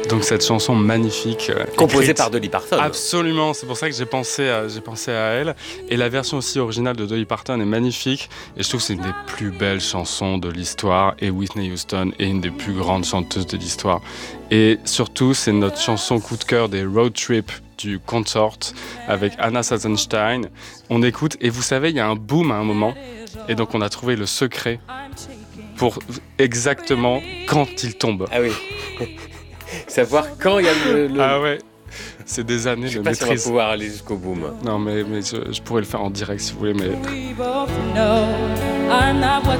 Donc cette chanson magnifique. Composée écrite par Dolly Parton. Absolument, c'est pour ça que j'ai pensé à elle. Et la version aussi originale de Dolly Parton est magnifique. Et je trouve que c'est une des plus belles chansons de l'histoire. Et Whitney Houston est une des plus grandes chanteuses de l'histoire. Et surtout, c'est notre chanson coup de cœur des road trips du Consort avec Anna Sazenstein. On écoute et vous savez, il y a un boom à un moment. Et donc on a trouvé le secret pour exactement quand il tombe. Ah oui. Savoir quand il y a le... Ah ouais, c'est des années Je de sais pas si on maîtrise. va pouvoir aller jusqu'au boom. Non mais je pourrais le faire en direct si vous voulez, mais... We both know I'm not what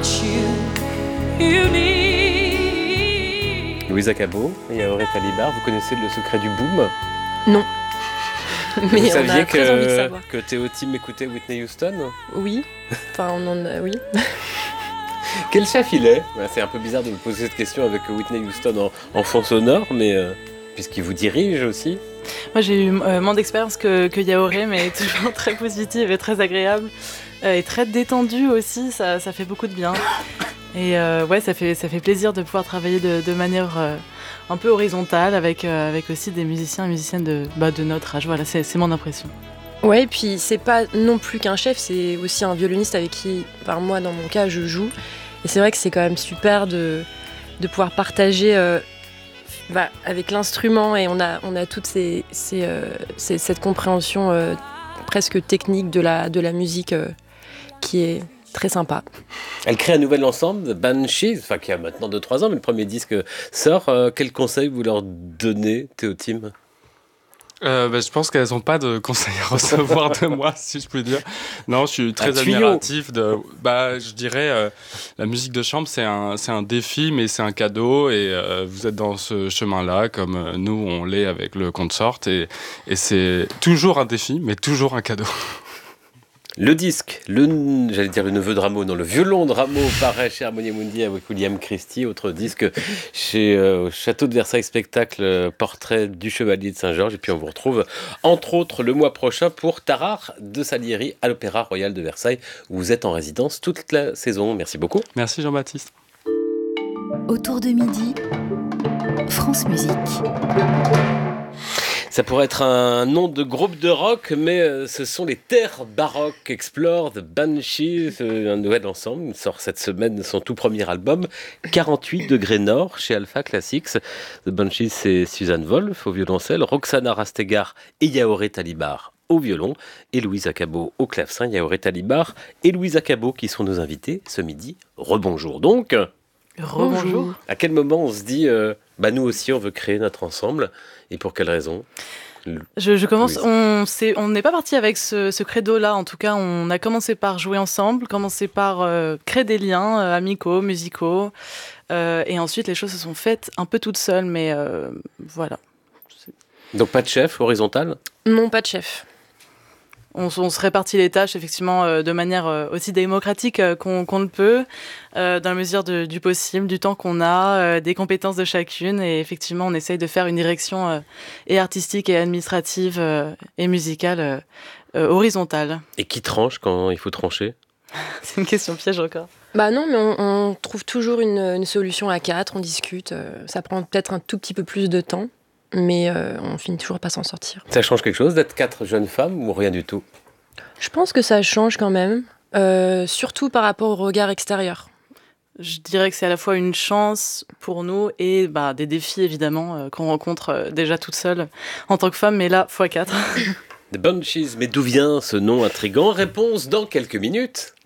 you need. Louisa Cabot et Yaoré Talibar, vous connaissez le secret du boom? Non. Mais Vous on saviez a très envie de savoir. que Théo Tim écoutait Whitney Houston? Oui. Enfin, on en a... Oui. Quel chef il est? C'est un peu bizarre de me poser cette question avec Whitney Houston en fond sonore, mais puisqu'il vous dirige aussi. Moi, j'ai eu moins d'expérience que Yaoré, mais toujours très positive et très agréable. Et très détendue aussi, ça fait beaucoup de bien. Et ouais, ça fait plaisir de pouvoir travailler de manière un peu horizontale avec aussi des musiciens et musiciennes de notre âge. Voilà, c'est mon impression. Ouais, et puis c'est pas non plus qu'un chef, c'est aussi un violoniste avec qui, par moi dans mon cas, je joue. Et c'est vrai que c'est quand même super de pouvoir partager avec l'instrument, et on a toute cette compréhension presque technique de la musique qui est très sympa. Elle crée un nouvel ensemble, Banshees, qui a maintenant 2-3 ans, mais le premier disque sort. Quel conseil vous leur donnez, Théo Tim? Je pense qu'elles n'ont pas de conseils à recevoir de moi, si je puis dire. Non, je suis très admiratif je dirais, la musique de chambre, c'est un défi, mais c'est un cadeau. Et vous êtes dans ce chemin-là, comme nous, on l'est avec le Consort. Et c'est toujours un défi, mais toujours un cadeau. Le disque, j'allais dire le neveu de Rameau, non, le violon de Rameau paraît chez Harmonia Mundi avec William Christie. Autre disque chez Château de Versailles Spectacle, Portrait du Chevalier de Saint-Georges. Et puis on vous retrouve entre autres le mois prochain pour Tarare de Salieri à l'Opéra Royal de Versailles, où vous êtes en résidence toute la saison. Merci beaucoup. Merci Jean-Baptiste. Autour de midi, France Musique. Ça pourrait être un nom de groupe de rock, mais ce sont les Terres Baroques Explore The Banshees, un nouvel ensemble. Il sort cette semaine son tout premier album, 48 degrés nord, chez Alpha Classics. The Banshees, c'est Suzanne Wolf au violoncelle, Roxana Rastegar et Yaoré Talibar au violon, et Louisa Cabot au clavecin. Yaoré Talibar et Louisa Cabot qui sont nos invités ce midi. Rebonjour donc. Rebonjour. À quel moment on se dit, nous aussi on veut créer notre ensemble, et pour quelle raison? Je commence. On n'est pas parti avec ce credo-là. En tout cas, on a commencé par jouer ensemble, commencé par créer des liens amicaux, musicaux, et ensuite les choses se sont faites un peu toutes seules. Mais voilà. Donc pas de chef horizontal? Non, pas de chef. On se répartit les tâches effectivement de manière aussi démocratique qu'on le peut, dans la mesure du possible, du temps qu'on a, des compétences de chacune, et effectivement on essaye de faire une direction et artistique et administrative et musicale horizontale. Et qui tranche quand il faut trancher? C'est une question piège encore. Non, mais on trouve toujours une solution à 4, on discute, ça prend peut-être un tout petit peu plus de temps. Mais on finit toujours pas s'en sortir. Ça change quelque chose d'être 4 jeunes femmes ou rien du tout? Je pense que ça change quand même, surtout par rapport au regard extérieur. Je dirais que c'est à la fois une chance pour nous et des défis évidemment qu'on rencontre déjà toute seule en tant que femme, mais là, x4. The Banshees, mais d'où vient ce nom intriguant? Réponse dans quelques minutes.